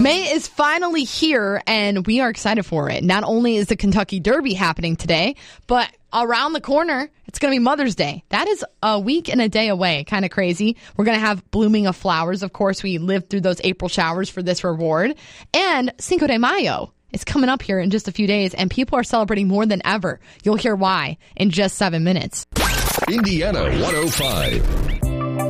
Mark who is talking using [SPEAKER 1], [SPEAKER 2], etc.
[SPEAKER 1] May is finally here, and we are excited for it. Not only is the Kentucky Derby happening today, but around the corner, it's going to be Mother's Day. That is a week and a day away. Kind of crazy. We're going to have blooming of flowers. Of course, we lived through those April showers for this reward. And Cinco de Mayo is coming up here in just a few days, and people are celebrating more than ever. You'll hear why in just 7 minutes.
[SPEAKER 2] Indiana 105.